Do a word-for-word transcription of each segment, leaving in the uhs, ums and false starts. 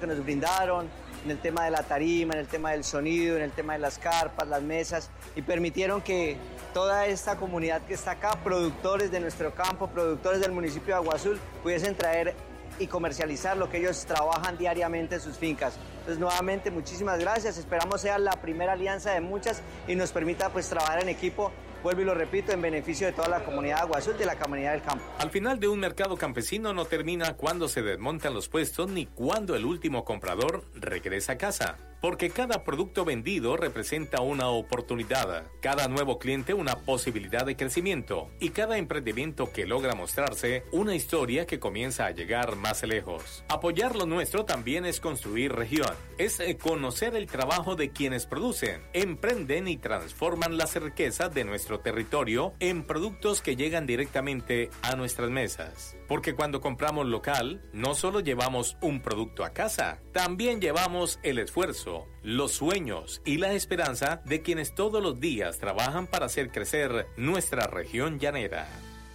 que nos brindaron, en el tema de la tarima, en el tema del sonido, en el tema de las carpas, las mesas, y permitieron que toda esta comunidad que está acá, productores de nuestro campo, productores del municipio de Agua Azul, pudiesen traer y comercializar lo que ellos trabajan diariamente en sus fincas. Entonces, nuevamente, muchísimas gracias. Esperamos sea la primera alianza de muchas y nos permita pues trabajar en equipo, vuelvo y lo repito, en beneficio de toda la comunidad de Agua Azul, de la comunidad del campo. Al final de un mercado campesino no termina cuando se desmontan los puestos ni cuando el último comprador regresa a casa. Porque cada producto vendido representa una oportunidad, cada nuevo cliente una posibilidad de crecimiento y cada emprendimiento que logra mostrarse una historia que comienza a llegar más lejos. Apoyar lo nuestro también es construir región, es conocer el trabajo de quienes producen, emprenden y transforman las riquezas de nuestro territorio en productos que llegan directamente a nuestras mesas. Porque cuando compramos local, no solo llevamos un producto a casa, también llevamos el esfuerzo, los sueños y la esperanza de quienes todos los días trabajan para hacer crecer nuestra región llanera.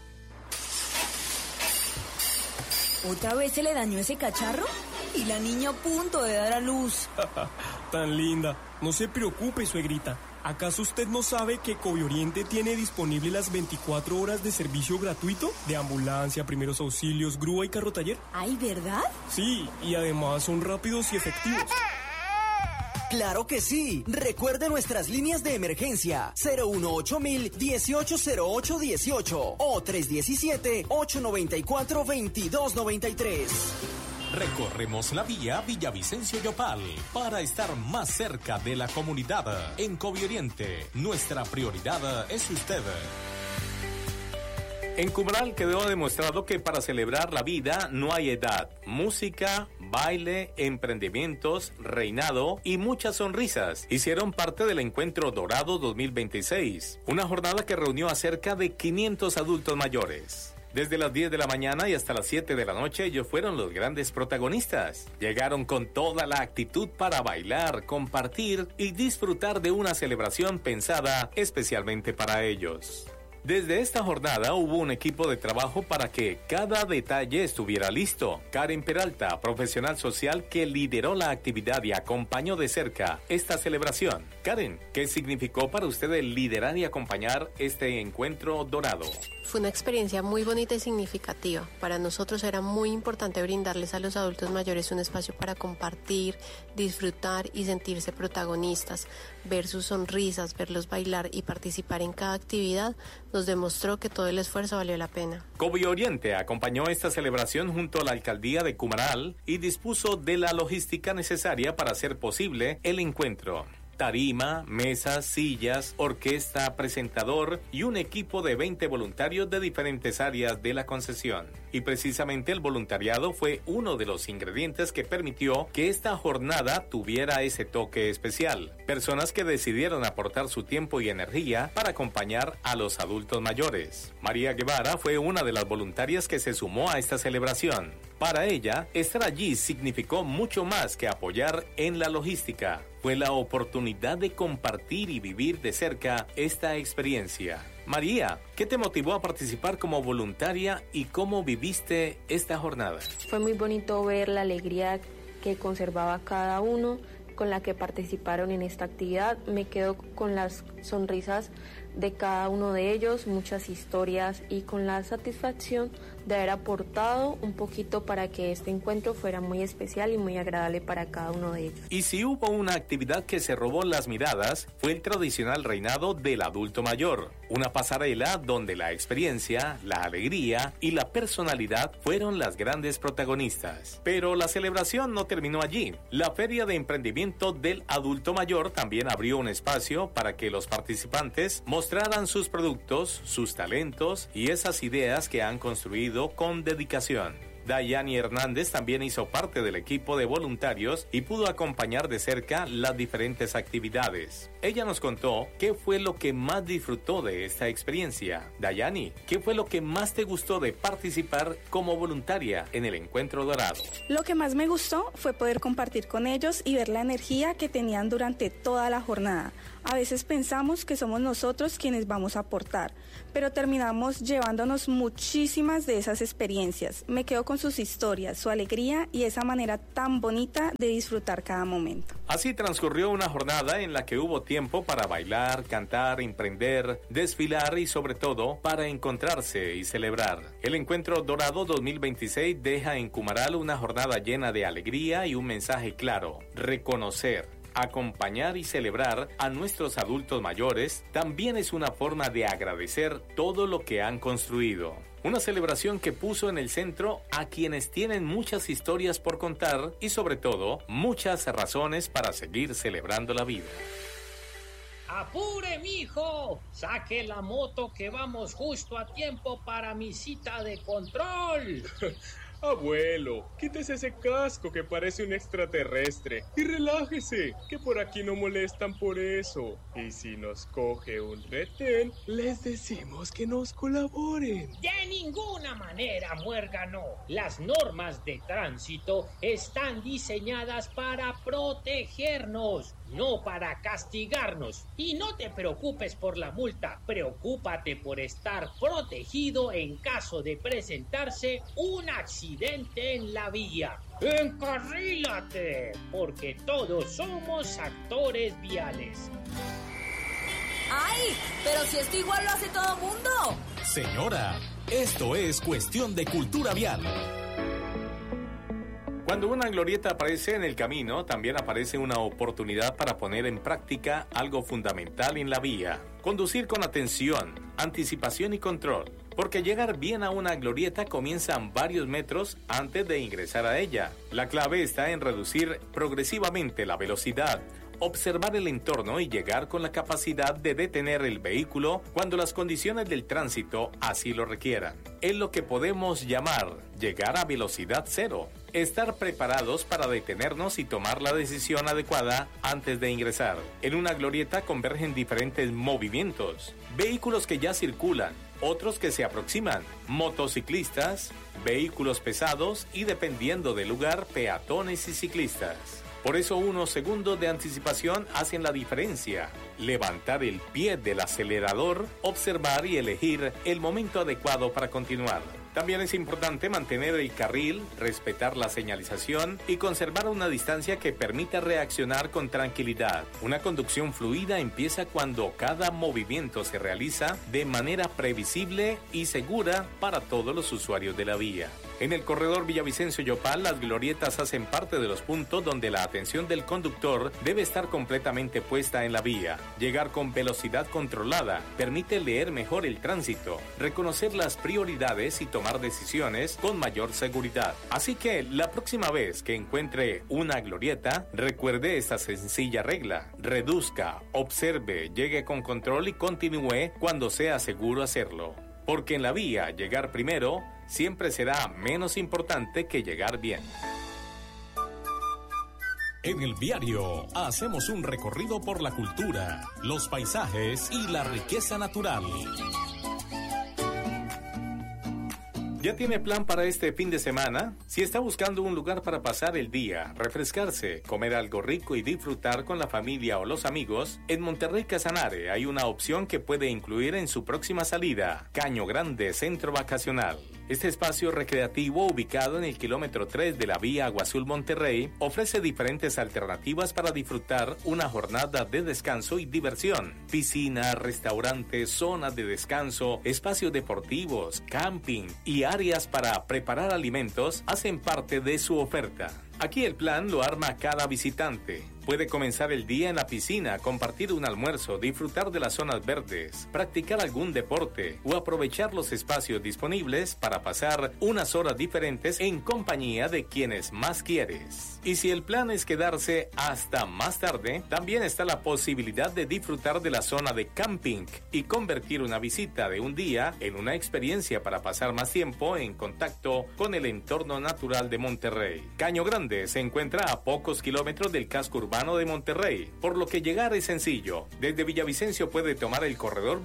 ¿Otra vez se le dañó ese cacharro? Y la niña a punto de dar a luz. Tan linda. No se preocupe, suegrita. ¿Acaso usted no sabe que Covioriente tiene disponible las veinticuatro horas de servicio gratuito de ambulancia, primeros auxilios, grúa y carro taller? ¿Ay, verdad? Sí, y además son rápidos y efectivos. ¡Claro que sí! Recuerde nuestras líneas de emergencia cero uno ocho mil dieciocho cero ocho dieciocho o tres uno siete ocho nueve cuatro veintidós noventa y tres. Recorremos la vía Villavicencio Yopal para estar más cerca de la comunidad. En Covioriente, nuestra prioridad es usted. En Cumaral quedó demostrado que para celebrar la vida no hay edad. Música, baile, emprendimientos, reinado y muchas sonrisas hicieron parte del Encuentro Dorado dos mil veintiséis, una jornada que reunió a cerca de quinientos adultos mayores. Desde las diez de la mañana y hasta las siete de la noche ellos fueron los grandes protagonistas. Llegaron con toda la actitud para bailar, compartir y disfrutar de una celebración pensada especialmente para ellos. Desde esta jornada hubo un equipo de trabajo para que cada detalle estuviera listo. Karen Peralta, profesional social que lideró la actividad y acompañó de cerca esta celebración. Karen, ¿qué significó para usted el liderar y acompañar este encuentro dorado? Fue una experiencia muy bonita y significativa. Para nosotros era muy importante brindarles a los adultos mayores un espacio para compartir, disfrutar y sentirse protagonistas. Ver sus sonrisas, verlos bailar y participar en cada actividad nos demostró que todo el esfuerzo valió la pena. Covioriente acompañó esta celebración junto a la alcaldía de Cumaral y dispuso de la logística necesaria para hacer posible el encuentro. Tarima, mesas, sillas, orquesta, presentador y un equipo de veinte voluntarios de diferentes áreas de la concesión. Y precisamente el voluntariado fue uno de los ingredientes que permitió que esta jornada tuviera ese toque especial. Personas que decidieron aportar su tiempo y energía para acompañar a los adultos mayores. María Guevara fue una de las voluntarias que se sumó a esta celebración. Para ella, estar allí significó mucho más que apoyar en la logística. Fue la oportunidad de compartir y vivir de cerca esta experiencia. María, ¿qué te motivó a participar como voluntaria y cómo viviste esta jornada? Fue muy bonito ver la alegría que conservaba cada uno con la que participaron en esta actividad. Me quedo con las sonrisas de cada uno de ellos, muchas historias y con la satisfacción de haber aportado un poquito para que este encuentro fuera muy especial y muy agradable para cada uno de ellos. Y si hubo una actividad que se robó las miradas, fue el tradicional reinado del adulto mayor, una pasarela donde la experiencia, la alegría y la personalidad fueron las grandes protagonistas. Pero la celebración no terminó allí. La Feria de Emprendimiento del Adulto Mayor también abrió un espacio para que los participantes mostraran sus productos, sus talentos y esas ideas que han construido con dedicación. Dayani Hernández también hizo parte del equipo de voluntarios y pudo acompañar de cerca las diferentes actividades. Ella nos contó qué fue lo que más disfrutó de esta experiencia. Dayani, ¿qué fue lo que más te gustó de participar como voluntaria en el Encuentro Dorado? Lo que más me gustó fue poder compartir con ellos y ver la energía que tenían durante toda la jornada. A veces pensamos que somos nosotros quienes vamos a aportar, pero terminamos llevándonos muchísimas de esas experiencias. Me quedo con con sus historias, su alegría y esa manera tan bonita de disfrutar cada momento. Así transcurrió una jornada en la que hubo tiempo para bailar, cantar, emprender, desfilar y sobre todo para encontrarse y celebrar. El Encuentro Dorado dos mil veintiséis deja en Cumaral una jornada llena de alegría y un mensaje claro: reconocer, acompañar y celebrar a nuestros adultos mayores también es una forma de agradecer todo lo que han construido. Una celebración que puso en el centro a quienes tienen muchas historias por contar y sobre todo muchas razones para seguir celebrando la vida. ¡Apure, mijo! ¡Saque la moto que vamos justo a tiempo para mi cita de control! Abuelo, quítese ese casco que parece un extraterrestre y relájese, que por aquí no molestan por eso. Y si nos coge un retén, les decimos que nos colaboren. De ninguna manera, muérgano. Las normas de tránsito están diseñadas para protegernos, no para castigarnos. Y no te preocupes por la multa, preocúpate por estar protegido en caso de presentarse un accidente en la vía. ¡Encarrílate! Porque todos somos actores viales. ¡Ay! Pero si esto igual lo hace todo mundo. Señora, esto es cuestión de cultura vial. Cuando una glorieta aparece en el camino, también aparece una oportunidad para poner en práctica algo fundamental en la vía: conducir con atención, anticipación y control. Porque llegar bien a una glorieta comienzan varios metros antes de ingresar a ella. La clave está en reducir progresivamente la velocidad, observar el entorno y llegar con la capacidad de detener el vehículo cuando las condiciones del tránsito así lo requieran. Es lo que podemos llamar llegar a velocidad cero. Estar preparados para detenernos y tomar la decisión adecuada antes de ingresar. En una glorieta convergen diferentes movimientos: vehículos que ya circulan, otros que se aproximan, motociclistas, vehículos pesados y, dependiendo del lugar, peatones y ciclistas. Por eso unos segundos de anticipación hacen la diferencia. Levantar el pie del acelerador, observar y elegir el momento adecuado para continuar. También es importante mantener el carril, respetar la señalización y conservar una distancia que permita reaccionar con tranquilidad. Una conducción fluida empieza cuando cada movimiento se realiza de manera previsible y segura para todos los usuarios de la vía. En el corredor Villavicencio-Yopal, las glorietas hacen parte de los puntos donde la atención del conductor debe estar completamente puesta en la vía. Llegar con velocidad controlada permite leer mejor el tránsito, reconocer las prioridades y tomar decisiones con mayor seguridad. Así que la próxima vez que encuentre una glorieta, recuerde esta sencilla regla: reduzca, observe, llegue con control y continúe cuando sea seguro hacerlo. Porque en la vía, llegar primero siempre será menos importante que llegar bien. En el diario hacemos un recorrido por la cultura, los paisajes y la riqueza natural. ¿Ya tiene plan para este fin de semana? Si está buscando un lugar para pasar el día, refrescarse, comer algo rico y disfrutar con la familia o los amigos, en Monterrey Casanare hay una opción que puede incluir en su próxima salida: Caño Grande Centro Vacacional. Este espacio recreativo, ubicado en el kilómetro tres de la vía Agua Azul Monterrey, ofrece diferentes alternativas para disfrutar una jornada de descanso y diversión. Piscina, restaurantes, zonas de descanso, espacios deportivos, camping y áreas para preparar alimentos hacen parte de su oferta. Aquí el plan lo arma cada visitante. Puede comenzar el día en la piscina, compartir un almuerzo, disfrutar de las zonas verdes, practicar algún deporte o aprovechar los espacios disponibles para pasar unas horas diferentes en compañía de quienes más quieres. Y si el plan es quedarse hasta más tarde, también está la posibilidad de disfrutar de la zona de camping y convertir una visita de un día en una experiencia para pasar más tiempo en contacto con el entorno natural de Monterrey. Caño Grande se encuentra a pocos kilómetros del casco urbano de Monterrey, por lo que llegar es sencillo. Desde Villavicencio puede tomar el corredor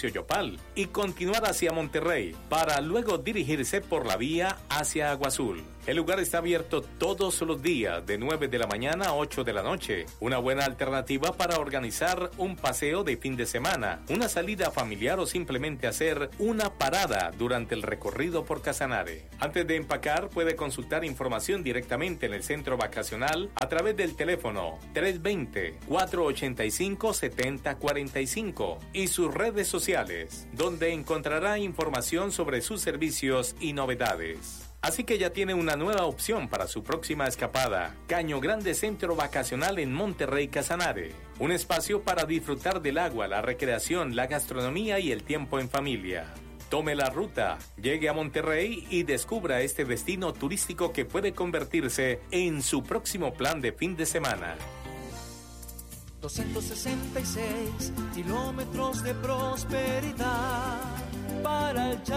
Villavicencio-Yopal y continuar hacia Monterrey, para luego dirigirse por la vía hacia Agua Azul. El lugar está abierto todos los días de nueve de la mañana a ocho de la noche. Una buena alternativa para organizar un paseo de fin de semana, una salida familiar o simplemente hacer una parada durante el recorrido por Casanare. Antes de empacar, puede consultar información directamente en el centro vacacional a través del teléfono tres dos cero, cuatro ocho cinco, siete cero cuatro cinco y sus redes sociales, donde encontrará información sobre sus servicios y novedades. Así que ya tiene una nueva opción para su próxima escapada. Caño Grande Centro Vacacional en Monterrey, Casanare. Un espacio para disfrutar del agua, la recreación, la gastronomía y el tiempo en familia. Tome la ruta, llegue a Monterrey y descubra este destino turístico que puede convertirse en su próximo plan de fin de semana. doscientos sesenta y seis kilómetros de prosperidad para el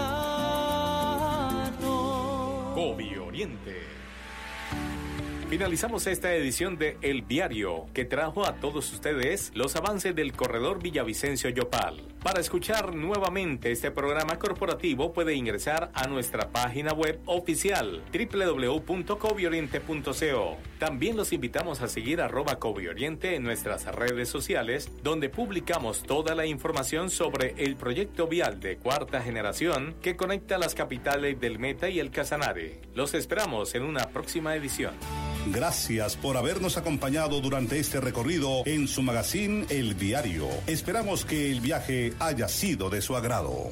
llano. Covi Oriente. Finalizamos esta edición de El Diario, que trajo a todos ustedes los avances del corredor Villavicencio-Yopal. Para escuchar nuevamente este programa corporativo puede ingresar a nuestra página web oficial doble u doble u doble u punto covioriente punto co. También los invitamos a seguir arroba covioriente en nuestras redes sociales, donde publicamos toda la información sobre el proyecto vial de cuarta generación que conecta las capitales del Meta y el Casanare. Los esperamos en una próxima edición. Gracias por habernos acompañado durante este recorrido en su magazine El Diario. Esperamos que el viaje haya sido de su agrado.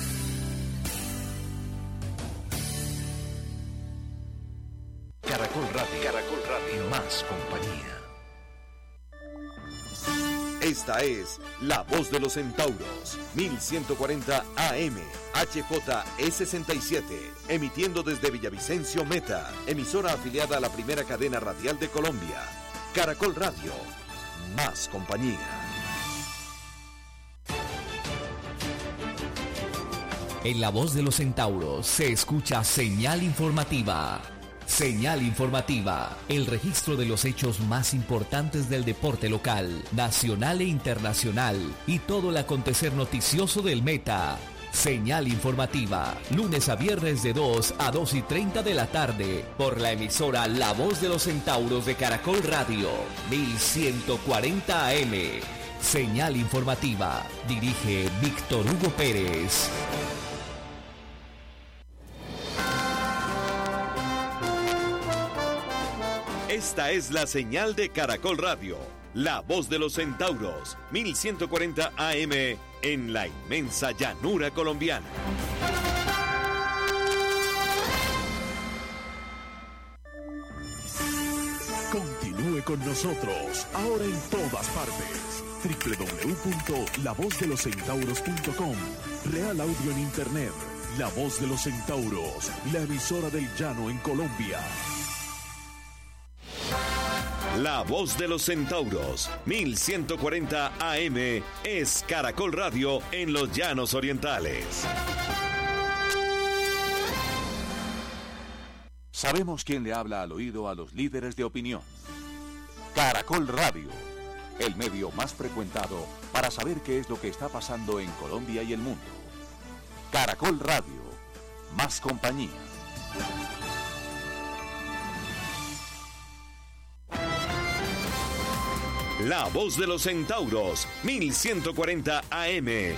Caracol Radio, Caracol Radio, más compañía. Esta es La Voz de los Centauros, mil ciento cuarenta A M, H J E sesenta y siete, emitiendo desde Villavicencio Meta, emisora afiliada a la primera cadena radial de Colombia. Caracol Radio, más compañía. En La Voz de los Centauros se escucha señal informativa. Señal informativa, el registro de los hechos más importantes del deporte local, nacional e internacional y todo el acontecer noticioso del Meta. Señal informativa, lunes a viernes de dos a dos y treinta de la tarde, por la emisora La Voz de los Centauros de Caracol Radio, mil ciento cuarenta A M. Señal informativa, dirige Víctor Hugo Pérez. Esta es la señal de Caracol Radio, La Voz de los Centauros, mil ciento cuarenta A M, en la inmensa llanura colombiana. Continúe con nosotros, ahora en todas partes. doble u doble u doble u punto la voz de los centauros punto com. Real Audio en Internet. La Voz de los Centauros, la emisora del llano en Colombia. La Voz de los Centauros, mil ciento cuarenta A M, es Caracol Radio en los Llanos Orientales. Sabemos quién le habla al oído a los líderes de opinión. Caracol Radio, el medio más frecuentado para saber qué es lo que está pasando en Colombia y el mundo. Caracol Radio, más compañía. La Voz de los Centauros, mil ciento cuarenta A M.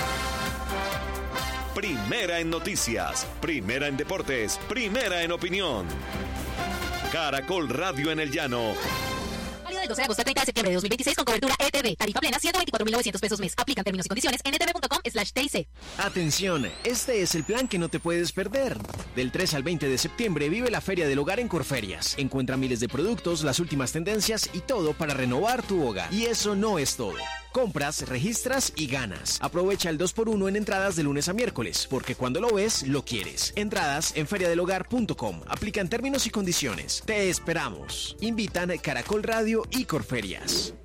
Primera en noticias, primera en deportes, primera en opinión. Caracol Radio en el llano. Válido del doce de agosto al treinta de septiembre de dos mil veintiséis con cobertura E T V. Tarifa plena ciento veinticuatro mil novecientos pesos mes. Aplican términos y condiciones en etv.com slash TIC. Atención, este es el plan que no te puedes perder. Del tres al veinte de septiembre vive la Feria del Hogar en Corferias. Encuentra miles de productos, las últimas tendencias y todo para renovar tu hogar. Y eso no es todo. Compras, registras y ganas. Aprovecha el dos por uno en entradas de lunes a miércoles, porque cuando lo ves, lo quieres. Entradas en feria del hogar punto com. Aplican términos y condiciones. Te esperamos. Invitan Caracol Radio y Corferias.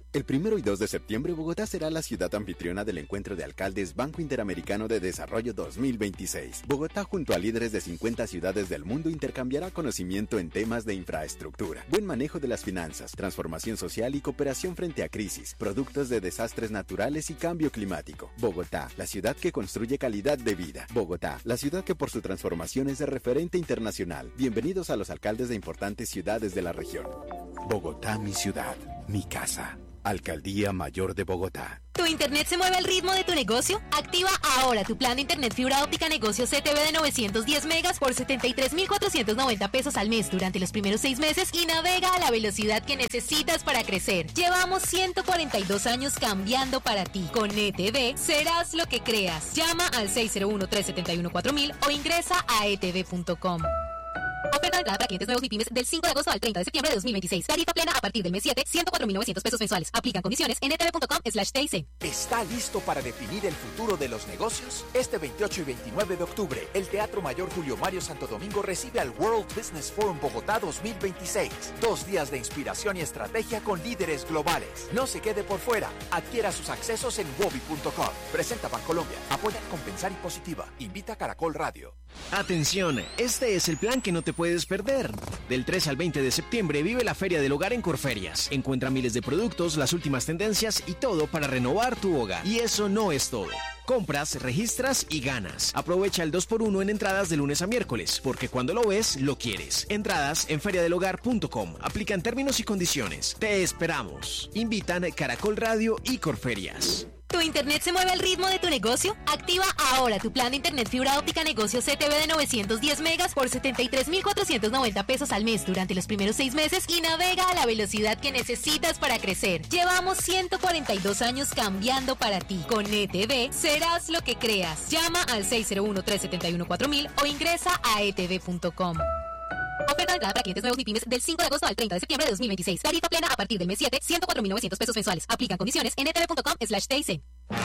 El primero y dos de septiembre, Bogotá será la ciudad anfitriona del Encuentro de Alcaldes Banco Interamericano de Desarrollo dos mil veintiséis. Bogotá, junto a líderes de cincuenta ciudades del mundo, intercambiará conocimiento en temas de infraestructura, buen manejo de las finanzas, transformación social y cooperación frente a crisis, productos de desastres naturales y cambio climático. Bogotá, la ciudad que construye calidad de vida. Bogotá, la ciudad que por su transformación es de referente internacional. Bienvenidos a los alcaldes de importantes ciudades de la región. Bogotá, mi ciudad, mi casa. Alcaldía Mayor de Bogotá. ¿Tu internet se mueve al ritmo de tu negocio? Activa ahora tu plan de internet fibra óptica negocio C T V de novecientos diez megas por setenta y tres mil cuatrocientos noventa pesos al mes durante los primeros seis meses y navega a la velocidad que necesitas para crecer. Llevamos ciento cuarenta y dos años cambiando para ti. Con E T V serás lo que creas. Llama al seis cero uno, tres siete uno, cuatro mil o ingresa a e t v punto com. Oferta de entrada para clientes nuevos y pymes del cinco de agosto al treinta de septiembre de dos mil veintiséis. Tarifa plena a partir del mes siete, ciento cuatro mil novecientos pesos mensuales. Aplican condiciones en e t v punto com slash t i c. ¿Está listo para definir el futuro de los negocios? Este veintiocho y veintinueve de octubre, el Teatro Mayor Julio Mario Santo Domingo recibe al World Business Forum Bogotá dos mil veintiséis. Dos días de inspiración y estrategia con líderes globales. No se quede por fuera. Adquiera sus accesos en wobi punto com. Presenta Bancolombia. Apoya Compensar y Positiva. Invita a Caracol Radio. Atención, este es el plan que no te puedes perder. Del tres al veinte de septiembre vive la Feria del Hogar en Corferias. Encuentra miles de productos, las últimas tendencias y todo para renovar tu hogar. Y eso no es todo. Compras, registras y ganas. Aprovecha el dos por uno en entradas de lunes a miércoles, porque cuando lo ves, lo quieres. Entradas en feria del hogar punto com. Aplican términos y condiciones. Te esperamos. Invitan Caracol Radio y Corferias. ¿Tu internet se mueve al ritmo de tu negocio? Activa ahora tu plan de internet fibra óptica negocio C T V de novecientos diez megas por setenta y tres mil cuatrocientos noventa pesos al mes durante los primeros seis meses y navega a la velocidad que necesitas para crecer. Llevamos ciento cuarenta y dos años cambiando para ti. Con E T V serás lo que creas. Llama al seis cero uno, tres siete uno, cuatro mil o ingresa a e t v punto com. Oferta de entrada para clientes nuevos y pymes del cinco de agosto al treinta de septiembre de dos mil veintiséis. Tarifa plena a partir del mes siete, ciento cuatro mil novecientos pesos mensuales. Aplican condiciones en e t v punto com slash t i c.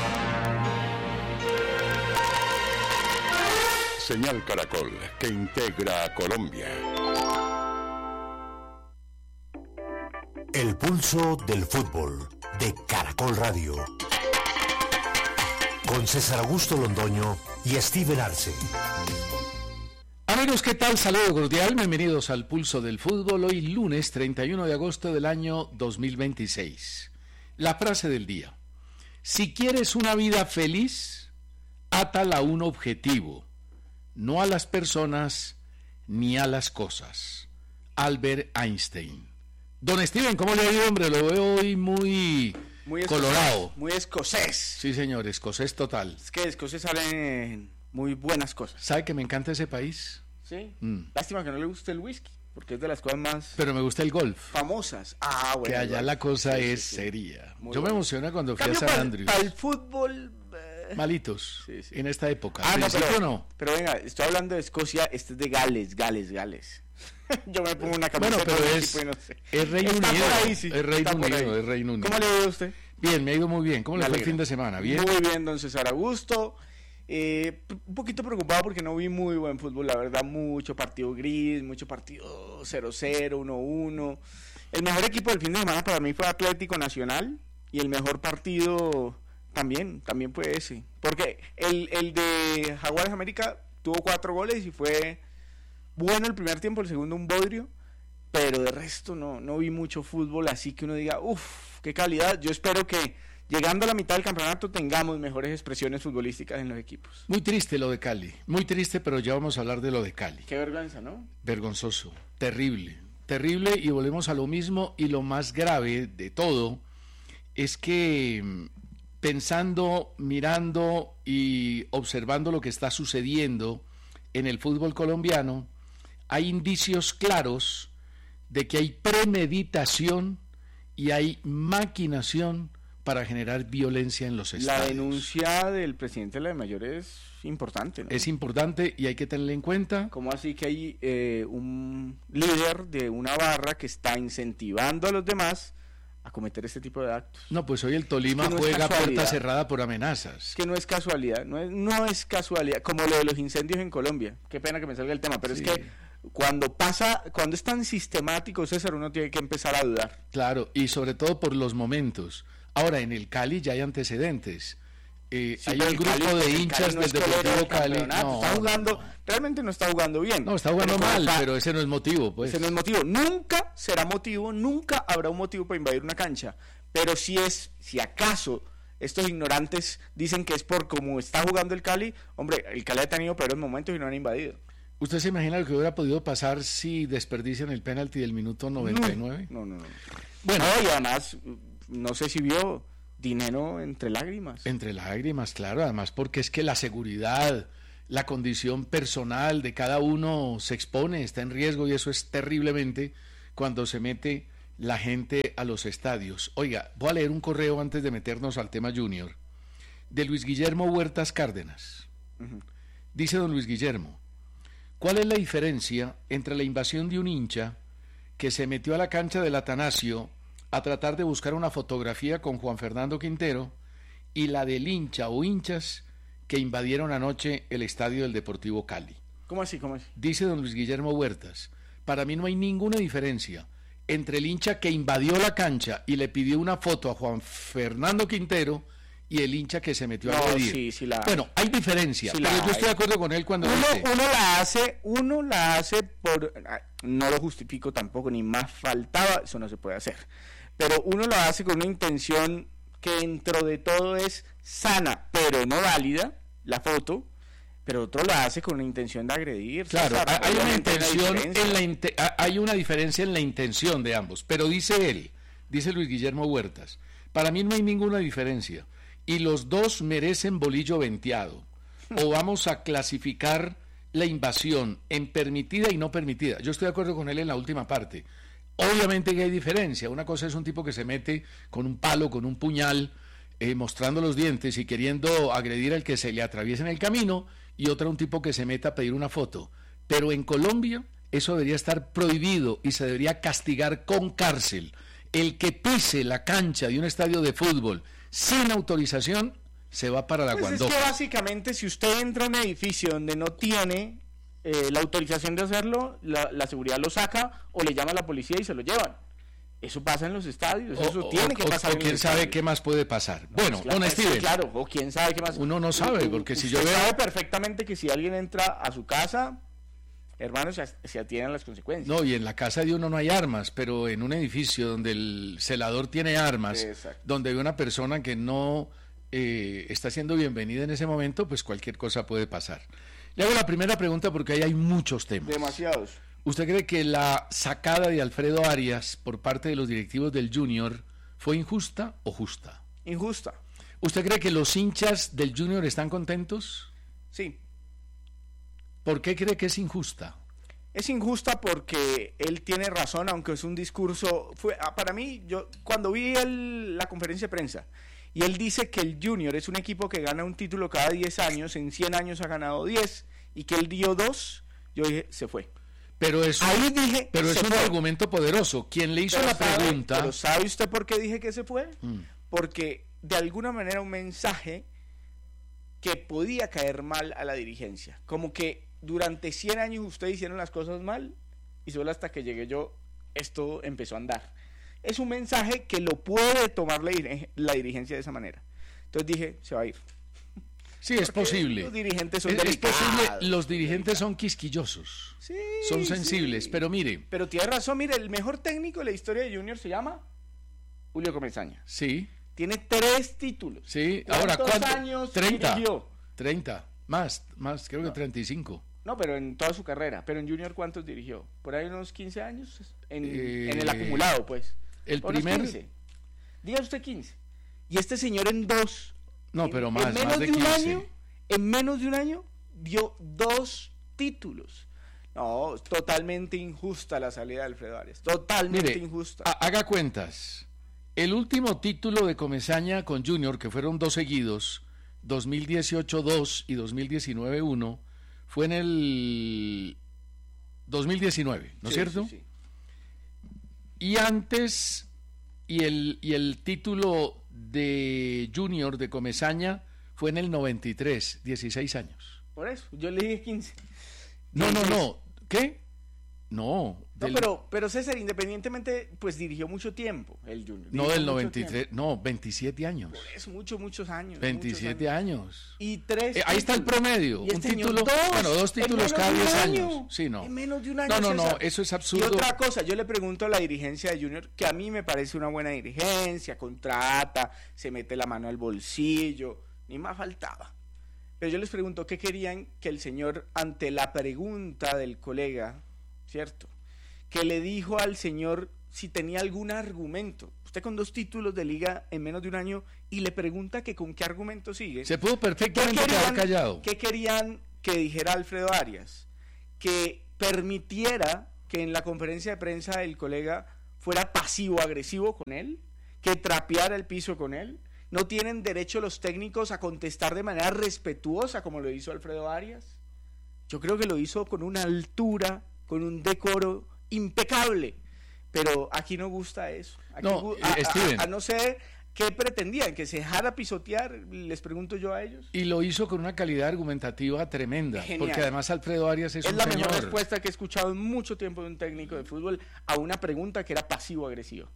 Señal Caracol, que integra a Colombia. El pulso del fútbol de Caracol Radio. Con César Augusto Londoño y Steven Arce. Amigos, ¿qué tal? Saludo cordial, bienvenidos al Pulso del Fútbol, hoy lunes treinta y uno de agosto del año dos mil veintiséis. La frase del día: si quieres una vida feliz, átala a un objetivo, no a las personas ni a las cosas. Albert Einstein. Don Steven, ¿cómo le ha ido, hombre? Lo veo hoy muy... Muy colorado. Muy escocés. Sí, señor, escocés total. Es que de escocés salen muy buenas cosas. ¿Sabe que me encanta ese país? Sí. Mm. Lástima que no le guste el whisky, porque es de las cosas más... Pero me gusta el golf. Famosas. Ah, bueno. Que allá la cosa sí, es sí, sí. seria. Muy Yo bueno. me emociona cuando fui Cambio a San para, Andrews. Para el fútbol... Eh... Malitos. Sí, sí. En esta época. Ah, no, pero, no. pero venga, estoy hablando de Escocia, este es de Gales, Gales, Gales. Yo me pongo una camiseta. Bueno, pero es, y no sé. es Reino Está Unido. Ahí, sí. Es Reino Unido, es Reino Unido. ¿Cómo le ha ido a usted? Bien, me ha ido muy bien. ¿Cómo le fue el fin de semana? ¿Bien? Muy bien, don César Augusto. Eh, un poquito preocupado porque no vi muy buen fútbol, la verdad, mucho partido gris, mucho partido cero cero, uno uno. El mejor equipo del fin de semana para mí fue Atlético Nacional y el mejor partido también, también fue ese. Porque el, el de Jaguares América tuvo cuatro goles y fue bueno el primer tiempo, el segundo un bodrio, pero de resto no, no vi mucho fútbol, así que uno diga, uff, qué calidad. Yo espero que llegando a la mitad del campeonato tengamos mejores expresiones futbolísticas en los equipos. Muy triste lo de Cali, muy triste, pero ya vamos a hablar de lo de Cali. Qué vergüenza, ¿no? Vergonzoso, terrible, terrible, y volvemos a lo mismo, y lo más grave de todo es que pensando, mirando y observando lo que está sucediendo en el fútbol colombiano, hay indicios claros de que hay premeditación y hay maquinación para generar violencia en los estadios. La denuncia del presidente de la DIMAYOR es importante, ¿no? Es importante y hay que tenerla en cuenta. ¿Cómo así que hay eh, un líder de una barra que está incentivando a los demás a cometer este tipo de actos? No, pues hoy el Tolima es que no juega puerta cerrada por amenazas. Es que no es casualidad, no es, no es casualidad, como lo de los incendios en Colombia. Qué pena que me salga el tema, pero sí. es que Cuando pasa, cuando es tan sistemático, César, uno tiene que empezar a dudar. Claro, y sobre todo por los momentos. Ahora, en el Cali ya hay antecedentes. Eh, Sí, hay pero un el grupo Cali- de el hinchas Cali no del es colero Deportivo del Cali. campeonato, No, está jugando, realmente no está jugando bien. no, está jugando Pero mal, como- pero ese no es motivo, pues. Ese no es motivo. Nunca será motivo, nunca habrá un motivo para invadir una cancha. Pero si es, si acaso estos ignorantes dicen que es por cómo está jugando el Cali, hombre, el Cali ha tenido peores momentos y no han invadido. ¿Usted se imagina lo que hubiera podido pasar si desperdician el penalti del minuto noventa y nueve? No, no, no. Bueno, No, y además, no sé si vio dinero entre lágrimas. entre lágrimas, claro, además porque es que la seguridad, la condición personal de cada uno se expone, está en riesgo y eso es terriblemente cuando se mete la gente a los estadios. Oiga, voy a leer un correo antes de meternos al tema Junior, de Luis Guillermo Huertas Cárdenas. Ujú. Dice don Luis Guillermo, ¿cuál es la diferencia entre la invasión de un hincha que se metió a la cancha del Atanasio a tratar de buscar una fotografía con Juan Fernando Quintero y la del hincha o hinchas que invadieron anoche el estadio del Deportivo Cali? ¿Cómo así? ¿Cómo así? Dice don Luis Guillermo Huertas, para mí no hay ninguna diferencia entre el hincha que invadió la cancha y le pidió una foto a Juan Fernando Quintero y el hincha que se metió a No, agredir. sí, sí la hay. Bueno, hay diferencia, Sí la pero yo hay. estoy de acuerdo con él cuando Uno, dice... uno la hace, uno la hace por, ah, no lo justifico tampoco, ni más faltaba, eso no se puede hacer, pero uno lo hace con una intención que dentro de todo es sana, pero no válida, la foto, pero otro la hace con una intención de agredir. Claro, César, hay una obviamente hay intención diferencia. en la inte- hay una diferencia en la intención de ambos, pero dice él, dice Luis Guillermo Huertas, para mí no hay ninguna diferencia y los dos merecen bolillo venteado. O vamos a clasificar la invasión en permitida y no permitida. Yo estoy de acuerdo con él en la última parte. Obviamente que hay diferencia. Una cosa es un tipo que se mete con un palo, con un puñal, eh, mostrando los dientes y queriendo agredir al que se le atraviesa en el camino, y otra un tipo que se meta a pedir una foto. Pero en Colombia eso debería estar prohibido y se debería castigar con cárcel. El que pise la cancha de un estadio de fútbol sin autorización se va para la Pues es guandoja. que básicamente si usted entra a un edificio donde no tiene eh, la autorización de hacerlo, la, la seguridad lo saca o le llama a la policía y se lo llevan. Eso pasa en los estadios, eso O- tiene o- que o- pasar o en quién los sabe estadios. qué más puede pasar. Bueno, Claro, don sí, Steven, claro, o quién sabe qué más. uno no sabe, porque si yo Usted veo... sabe perfectamente que si alguien entra a su casa, hermanos, se, se atienen a las consecuencias. No, y en la casa de uno no hay armas, pero en un edificio donde el celador tiene armas, Exacto. donde hay una persona que no eh, está siendo bienvenida en ese momento, pues cualquier cosa puede pasar. Le hago la primera pregunta porque ahí hay muchos temas. Demasiados. ¿Usted cree que la sacada de Alfredo Arias por parte de los directivos del Junior fue injusta o justa? Injusta. ¿Usted cree que los hinchas del Junior están contentos? Sí. ¿Por qué cree que es injusta? Es injusta porque él tiene razón, aunque es un discurso... Fue, ah, para mí, yo cuando vi el- la conferencia de prensa, y él dice que el Junior es un equipo que gana un título cada diez años, en cien años ha ganado diez, y que él dio dos, yo dije, se fue. Pero es, Ahí un, dije, pero es se un fue. argumento poderoso. Quien le hizo Pero la sabe- pregunta... Pero ¿sabe usted por qué dije que se fue? Mm. Porque de alguna manera un mensaje que podía caer mal a la dirigencia. Como que durante cien años ustedes hicieron las cosas mal y solo hasta que llegué yo esto empezó a andar. Es un mensaje que lo puede tomar la, dir- la dirigencia de esa manera. Entonces dije, se va a ir. Sí, es Porque posible. Los dirigentes son Es, es delicados. posible, los dirigentes son quisquillosos, Sí, son sensibles, sí. pero mire, Pero tiene razón, mire, el mejor técnico de la historia de Junior se llama Julio Comesaña. sí, Tiene tres títulos. sí. Ahora, ¿Cuántos ¿cuánto? años treinta, dirigió? treinta, más, más, creo que treinta y cinco. No, pero en toda su carrera. Pero en Junior, ¿cuántos dirigió? Por ahí unos quince años. En, Eh, en el acumulado, pues. el Unos primer- quince. Diga usted quince. Y este señor en dos. No, en- pero en más, menos más de un quince. año, en menos de un año, dio dos títulos. No, totalmente injusta la salida de Alfredo Arias. Totalmente Mire, injusta. ha- haga cuentas. El último título de Comesaña con Junior, que fueron dos seguidos, dos mil dieciocho dos y dos mil diecinueve uno, fue en el dos mil diecinueve, ¿no es Sí, cierto? sí, sí. Y antes, y el, y el título de Junior de Comesaña fue en el noventa y tres, dieciséis años. Por eso, yo le dije quince. No, no, no. ¿Qué? No, del... no pero, pero César, independientemente, pues dirigió mucho tiempo el Junior. No, del noventa y tres, no, veintisiete años. Es mucho, muchos años. veintisiete muchos años. años. Y tres. Eh, ahí está el promedio. Un este título, dos, bueno, dos títulos cada diez años. año, sí, no. En menos de un año. No, no, César. no, eso es absurdo. Y otra cosa, yo le pregunto a la dirigencia de Junior, que a mí me parece una buena dirigencia, contrata, se mete la mano al bolsillo, ni más faltaba. Pero yo les pregunto qué querían que el señor, ante la pregunta del colega, ¿cierto?, que le dijo al señor si tenía algún argumento. Usted con dos títulos de liga en menos de un año y le pregunta que con qué argumento sigue. Se pudo perfectamente quedar callado. ¿Qué querían que dijera Alfredo Arias? Que permitiera que en la conferencia de prensa el colega fuera pasivo-agresivo con él, que trapeara el piso con él. ¿No tienen derecho los técnicos a contestar de manera respetuosa como lo hizo Alfredo Arias? Yo creo que lo hizo con una altura, con un decoro impecable, pero aquí no gusta eso. Aquí no, a, Steven. A, a no ser qué pretendían, que se dejara pisotear, les pregunto yo a ellos. Y lo hizo con una calidad argumentativa tremenda, Genial. Porque además Alfredo Arias es, es un la señor. mejor respuesta que he escuchado en mucho tiempo de un técnico de fútbol a una pregunta que era pasivo-agresivo.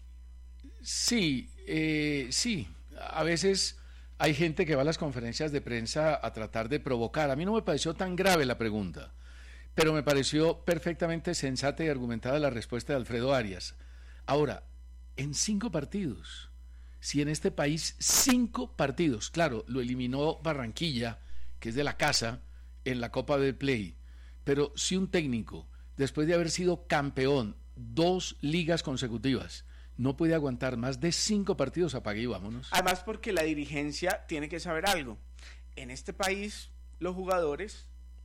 Sí, eh, sí. A veces hay gente que va a las conferencias de prensa a tratar de provocar. A mí no me pareció tan grave la pregunta, pero me pareció perfectamente sensata y argumentada la respuesta de Alfredo Arias. Ahora, en cinco partidos, si en este país cinco partidos, claro, lo eliminó Barranquilla, que es de la casa, en la Copa del Play, pero si un técnico, después de haber sido campeón dos ligas consecutivas, no puede aguantar más de cinco partidos, apague y vámonos. Además porque la dirigencia tiene que saber algo. En este país, los jugadores...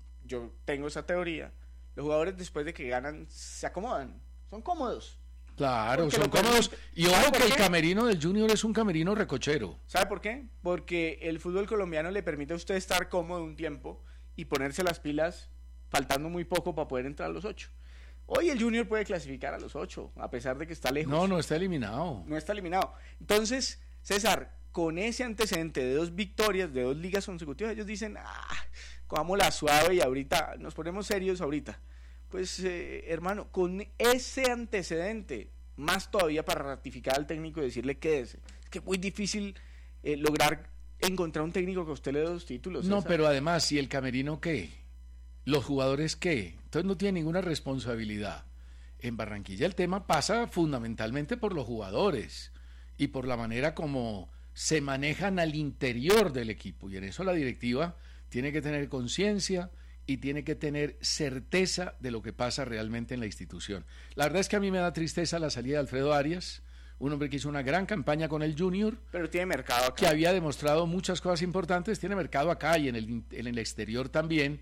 Yo tengo esa teoría. Los jugadores después de que ganan se acomodan, son cómodos. Claro, son cómodos. Y ojo que el camerino del Junior es un camerino recochero. ¿Sabe por qué? Porque el fútbol colombiano le permite a usted estar cómodo un tiempo y ponerse las pilas faltando muy poco para poder entrar a los ocho. Hoy el Junior puede clasificar a los ocho, a pesar de que está lejos. No, no está eliminado. No está eliminado. Entonces, César, con ese antecedente de dos victorias, de dos ligas consecutivas, ellos dicen, ah, cojámosla suave y ahorita nos ponemos serios ahorita. Pues, eh, hermano, con ese antecedente, más todavía para ratificar al técnico y decirle quédese. Es que es muy difícil eh, lograr encontrar un técnico que a usted le dé dos títulos. No, César. pero además, ¿y el camerino qué? ¿Los jugadores qué? Entonces no tiene ninguna responsabilidad. En Barranquilla el tema pasa fundamentalmente por los jugadores y por la manera como se manejan al interior del equipo, y en eso la directiva tiene que tener conciencia y tiene que tener certeza de lo que pasa realmente en la institución. La verdad es que a mí me da tristeza la salida de Alfredo Arias, un hombre que hizo una gran campaña con el Junior, pero tiene mercado acá, que había demostrado muchas cosas importantes, tiene mercado acá y en el, en el exterior también,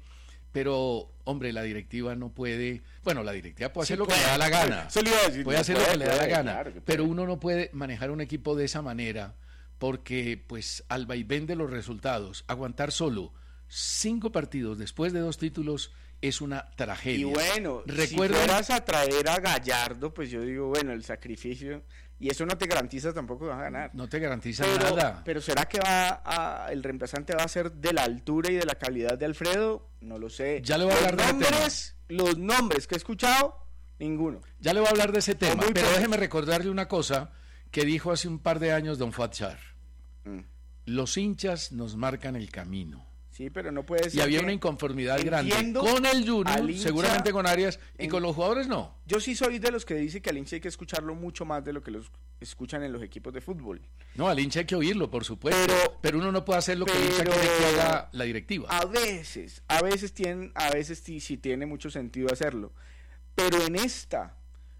pero hombre, la directiva no puede, bueno, la directiva puede hacer sí, lo puede, que le da la gana, decir, puede no hacer puede, lo que le da la puede, gana, claro pero uno no puede manejar un equipo de esa manera, porque pues al vaivén de los resultados, aguantar solo cinco partidos después de dos títulos es una tragedia. Y bueno, ¿recuerdan? Si fueras a traer a Gallardo, pues yo digo, bueno, el sacrificio, y eso no te garantiza tampoco que vas a ganar. No te garantiza pero, nada. Pero ¿será que va a, el reemplazante va a ser de la altura y de la calidad de Alfredo? No lo sé. Ya le voy a hablar los de nombres, ese tema. Los nombres que he escuchado, ninguno. Ya le voy a hablar de ese tema, pero pocos. déjeme recordarle una cosa que dijo hace un par de años don Fatchar. Mm. Los hinchas nos marcan el camino. Sí, pero no puede ser. Y había una inconformidad grande con el Junior, hincha, seguramente con Arias, y en, con los jugadores no. Yo sí soy de los que dice que al hincha hay que escucharlo mucho más de lo que los escuchan en los equipos de fútbol. No, al hincha hay que oírlo, por supuesto, pero, pero uno no puede hacer lo que el hincha quiere que haga la directiva. A veces, a veces tienen, a veces sí, sí tiene mucho sentido hacerlo, pero en esta,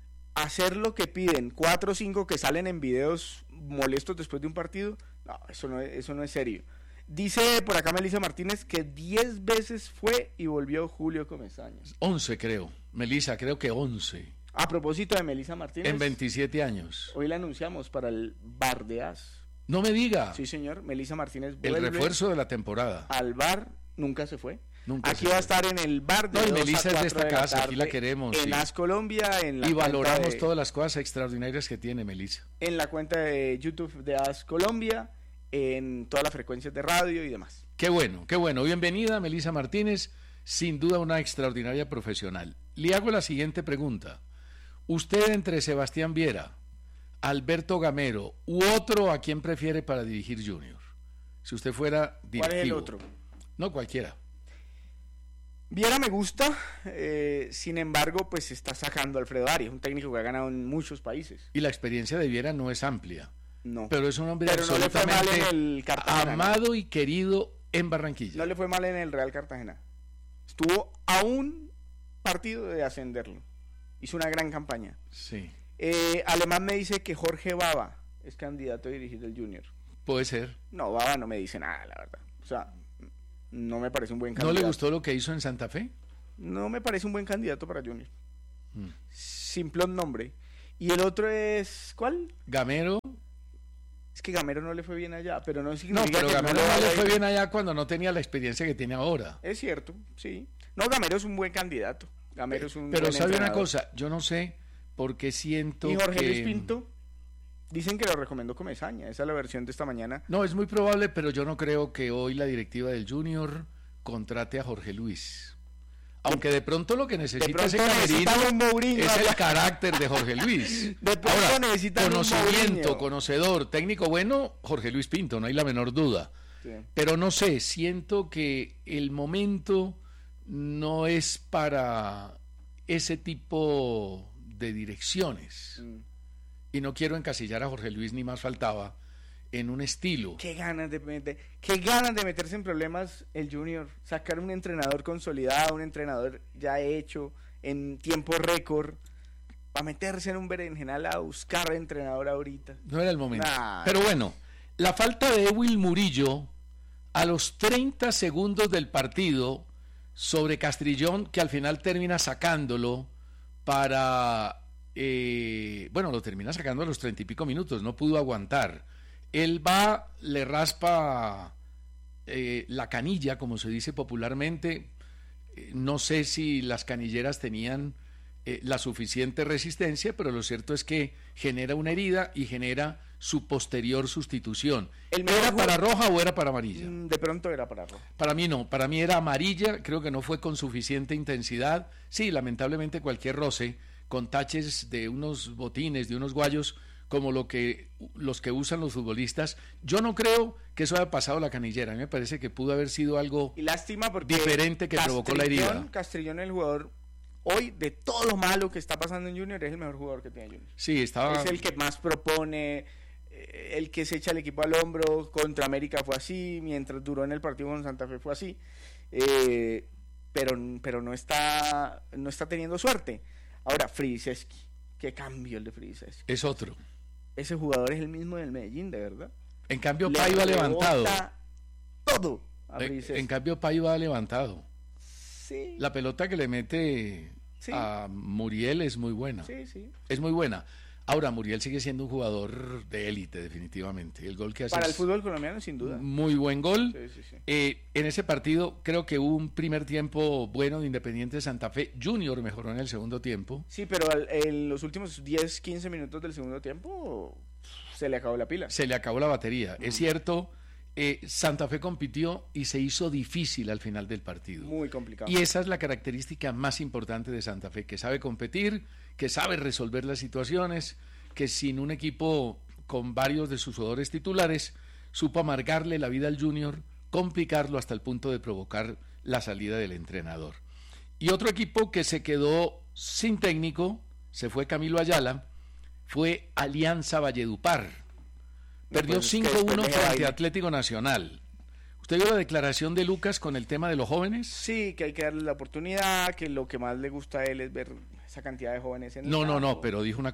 hacer lo que piden cuatro o cinco que salen en videos molestos después de un partido, no, eso no es, eso no es serio. Dice por acá Melissa Martínez que diez veces fue y volvió Julio Comesaña. once creo, Melissa, creo que once. A propósito de Melissa Martínez. En veintisiete años. Hoy la anunciamos para el Bar de As. No me diga. Sí, señor, Melissa Martínez vuelve. El refuerzo de la temporada. Al bar, nunca se fue. Nunca aquí va a estar en el bar de No, y Melissa es de esta casa, tarde, aquí la queremos. En sí. As Colombia, en la Y valoramos de, todas las cosas extraordinarias que tiene Melissa. En la cuenta de YouTube de As Colombia, en todas las frecuencias de radio y demás. Qué bueno, qué bueno. Bienvenida, Melissa Martínez. sin duda una extraordinaria profesional. Le hago la siguiente pregunta. Usted entre Sebastián Viera, Alberto Gamero u otro, ¿a quién prefiere para dirigir Junior? Si usted fuera directivo. ¿Cuál es el otro? No, cualquiera. Viera me gusta, eh, sin embargo, pues está sacando a Alfredo Arias, un técnico que ha ganado en muchos países. Y la experiencia de Viera no es amplia. No. Pero es un hombre Pero no le fue mal absolutamente en el Cartagena, amado ¿no? y querido en Barranquilla. No le fue mal en el Real Cartagena. Estuvo a un partido de ascenderlo. Hizo una gran campaña. Sí. Eh, Alemán me dice que Jorge Baba es candidato a dirigir el Junior. Puede ser. No, Baba no me dice nada, la verdad. O sea, no me parece un buen ¿No candidato. le gustó lo que hizo en Santa Fe? No me parece un buen candidato para Junior. Mm. Simplón nombre. Y el otro es... ¿Cuál? Gamero. Es que Gamero no le fue bien allá, pero no No, significa pero que Gamero no no le vaya fue a ir. bien allá cuando no tenía la experiencia que tiene ahora. Es cierto, sí. No, Gamero es un buen candidato. Gamero es un Pero buen sabe una entrenador. cosa, yo no sé por qué siento Y Jorge que... Luis Pinto, dicen que lo recomendó Comesaña. Esa es la versión de esta mañana. No, es muy probable, pero yo no creo que hoy la directiva del Junior contrate a Jorge Luis. Aunque de pronto lo que necesita ese pronto camerino necesitan un Mourinho es allá. el carácter de Jorge Luis. De pronto Ahora, necesitan un conocimiento, Mourinho. conocedor, técnico bueno, Jorge Luis Pinto, no hay la menor duda. Sí. Pero no sé, siento que el momento no es para ese tipo de direcciones. Mm. Y no quiero encasillar a Jorge Luis, ni más faltaba, en un estilo. Qué ganas de meter, qué ganas de meterse en problemas el Junior, sacar un entrenador consolidado, un entrenador ya hecho en tiempo récord, para meterse en un berenjenal a buscar entrenador ahorita. No era el momento. Nah. Pero bueno, la falta de Ewil Murillo a los treinta segundos del partido sobre Castrillón, que al final termina sacándolo para... eh, bueno, lo termina sacando a los treinta y pico minutos, no pudo aguantar. Él va, le raspa eh, la canilla, como se dice popularmente. Eh, no sé si las canilleras tenían eh, la suficiente resistencia, pero lo cierto es que genera una herida y genera su posterior sustitución. El ¿Era mejor para ju- roja o era para amarilla? Mm, De pronto era para roja. Para mí no, para mí era amarilla, creo que no fue con suficiente intensidad. Sí, lamentablemente cualquier roce con taches de unos botines, de unos guayos, como lo que los que usan los futbolistas. Yo no creo que eso haya pasado la canillera. A mí me parece que pudo haber sido algo Y lástima porque diferente que provocó la herida. Castrillón, Castrillón, el jugador, hoy de todo lo malo que está pasando en Junior, es el mejor jugador que tiene Junior. Sí, estaba... Es el que más propone, eh, el que se echa el equipo al hombro. Contra América fue así, mientras duró en el partido con Santa Fe fue así. Eh, pero pero no está no está teniendo suerte. Ahora, Fridiseski, qué cambio el de Fridiseski. Es otro. Ese jugador es el mismo del Medellín, de verdad. En cambio, Le Paiva levantado. rebota todo a En, Fridiseski. en cambio, Paiva levantado. Sí. La pelota que le mete Sí. a Muriel es muy buena. Sí, sí. Es muy buena. Ahora, Muriel sigue siendo un jugador de élite, definitivamente. El gol que hace Para el es fútbol colombiano, sin duda. muy buen gol. Sí, sí, sí. Eh, en ese partido creo que hubo un primer tiempo bueno de Independiente de Santa Fe. Junior mejoró en el segundo tiempo. Sí, pero al- en los últimos diez, quince minutos del segundo tiempo se le acabó la pila. Se le acabó la batería. Es cierto, eh, Santa Fe compitió y se hizo difícil al final del partido. Muy complicado. Y esa es la característica más importante de Santa Fe, que sabe competir, que sabe resolver las situaciones, que sin un equipo con varios de sus jugadores titulares, supo amargarle la vida al Junior, complicarlo hasta el punto de provocar la salida del entrenador. Y otro equipo que se quedó sin técnico, se fue Camilo Ayala, fue Alianza Valledupar. Perdió pues, es que cinco después uno de frente baile. a Atlético Nacional. ¿Usted vio la declaración de Lucas con el tema de los jóvenes? Sí, que hay que darle la oportunidad, que lo que más le gusta a él es ver esa cantidad de jóvenes en el No, no, no, campo. pero dijo una